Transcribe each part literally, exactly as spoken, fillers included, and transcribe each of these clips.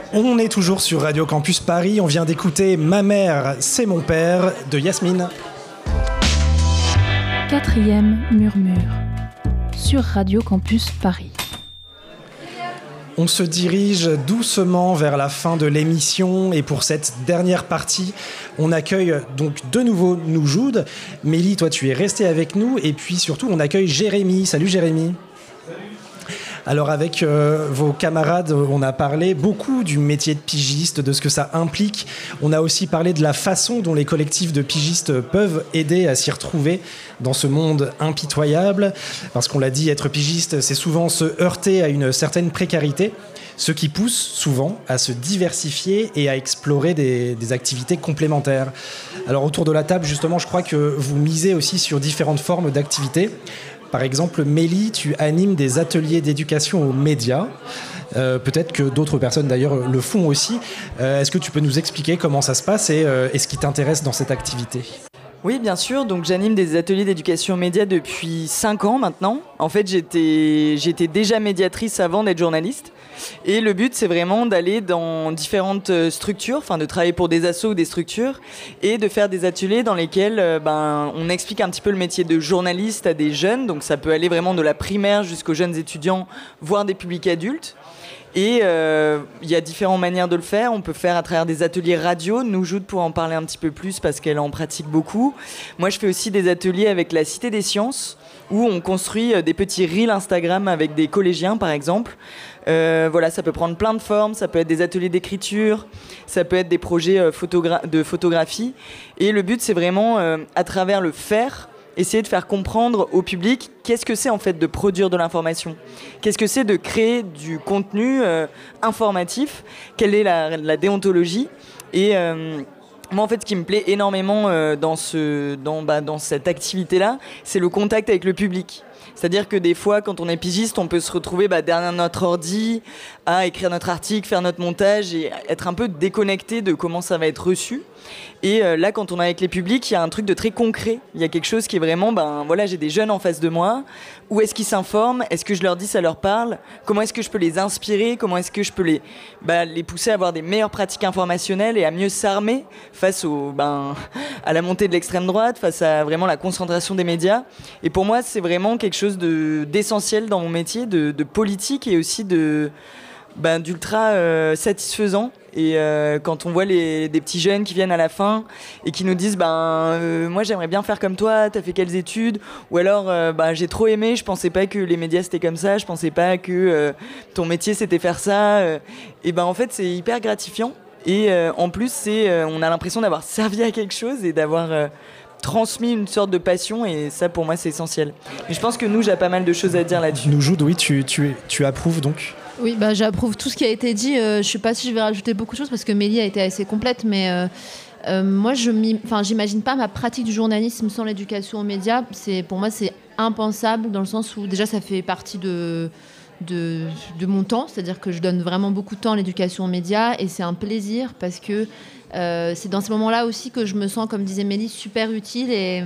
On est toujours sur Radio Campus Paris. On vient d'écouter Ma mère, c'est mon père de Yasmine. Quatrième murmure sur Radio Campus Paris. On se dirige doucement vers la fin de l'émission et pour cette dernière partie, on accueille donc de nouveau Noujoud. Mélie, toi tu es restée avec nous et puis surtout on accueille Jérémy. Salut Jérémy. Alors avec euh, vos camarades, on a parlé beaucoup du métier de pigiste, de ce que ça implique. On a aussi parlé de la façon dont les collectifs de pigistes peuvent aider à s'y retrouver dans ce monde impitoyable. Parce qu'on l'a dit, être pigiste, c'est souvent se heurter à une certaine précarité, ce qui pousse souvent à se diversifier et à explorer des, des activités complémentaires. Alors autour de la table, justement, je crois que vous misez aussi sur différentes formes d'activités. Par exemple, Mélie, tu animes des ateliers d'éducation aux médias. Euh, peut-être que d'autres personnes, d'ailleurs, le font aussi. Euh, est-ce que tu peux nous expliquer comment ça se passe et, euh, et ce qui t'intéresse dans cette activité ? Oui, bien sûr. Donc, j'anime des ateliers d'éducation aux médias depuis cinq ans maintenant. En fait, j'étais, j'étais déjà médiatrice avant d'être journaliste. Et le but, c'est vraiment d'aller dans différentes structures, enfin de travailler pour des assos ou des structures, et de faire des ateliers dans lesquels euh, ben, on explique un petit peu le métier de journaliste à des jeunes. Donc ça peut aller vraiment de la primaire jusqu'aux jeunes étudiants, voire des publics adultes. Et il euh, y a différentes manières de le faire. On peut faire à travers des ateliers radio. Noujoud pour en parler un petit peu plus parce qu'elle en pratique beaucoup. Moi, je fais aussi des ateliers avec la Cité des Sciences où on construit des petits reels Instagram avec des collégiens, par exemple. Euh, voilà, ça peut prendre plein de formes. Ça peut être des ateliers d'écriture, ça peut être des projets euh, photogra- de photographie. Et le but, c'est vraiment, euh, à travers le faire, essayer de faire comprendre au public qu'est-ce que c'est en fait de produire de l'information, qu'est-ce que c'est de créer du contenu euh, informatif, quelle est la, la déontologie. Et euh, moi en fait ce qui me plaît énormément euh, dans, ce, dans, bah, dans cette activité-là, c'est le contact avec le public. C'est-à-dire que des fois, quand on est pigiste, on peut se retrouver bah, derrière notre ordi, à écrire notre article, faire notre montage et être un peu déconnecté de comment ça va être reçu. Et euh, là, quand on est avec les publics, il y a un truc de très concret. Il y a quelque chose qui est vraiment, ben voilà, j'ai des jeunes en face de moi. Où est-ce qu'ils s'informent ? Est-ce que je leur dis ça leur parle ? Comment est-ce que je peux les inspirer ? Comment est-ce que je peux les, bah, les pousser à avoir des meilleures pratiques informationnelles et à mieux s'armer face au, ben, à la montée de l'extrême droite, face à vraiment la concentration des médias ? Et pour moi, c'est vraiment quelque chose de, d'essentiel dans mon métier, de, de politique et aussi de, ben, d'ultra euh, satisfaisant. Et euh, quand on voit les, des petits jeunes qui viennent à la fin et qui nous disent ben, euh, moi j'aimerais bien faire comme toi, t'as fait quelles études ? Ou alors euh, ben, j'ai trop aimé, je pensais pas que les médias c'était comme ça, je pensais pas que euh, ton métier c'était faire ça. Euh, et ben en fait c'est hyper gratifiant. Et euh, en plus c'est, euh, on a l'impression d'avoir servi à quelque chose et d'avoir euh, transmis une sorte de passion, et ça pour moi c'est essentiel. Mais je pense que nous j'ai pas mal de choses à dire là-dessus. Noujoud, oui, tu, tu, tu approuves donc ? Oui, bah, j'approuve tout ce qui a été dit. Euh, je ne sais pas si je vais rajouter beaucoup de choses parce que Mélie a été assez complète, mais euh, euh, moi, je n'imagine pas ma pratique du journalisme sans l'éducation aux médias. C'est, pour moi, c'est impensable dans le sens où déjà, ça fait partie de, de, de mon temps. C'est-à-dire que je donne vraiment beaucoup de temps à l'éducation aux médias et c'est un plaisir parce que euh, c'est dans ces moments-là aussi que je me sens, comme disait Mélie, super utile et...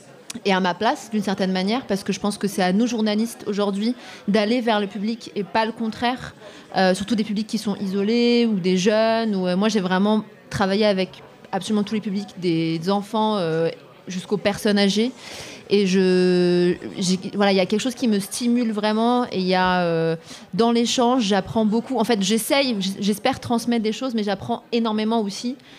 et à ma place d'une certaine manière, parce que je pense que c'est à nous journalistes aujourd'hui d'aller vers le public et pas le contraire, euh, surtout des publics qui sont isolés ou des jeunes. Ou, euh, moi j'ai vraiment travaillé avec absolument tous les publics, des enfants euh, jusqu'aux personnes âgées, et je, j'ai, voilà, il y a quelque chose qui me stimule vraiment, et il y a euh, dans l'échange j'apprends beaucoup. En fait j'essaye, j'espère transmettre des choses, mais j'apprends énormément aussi,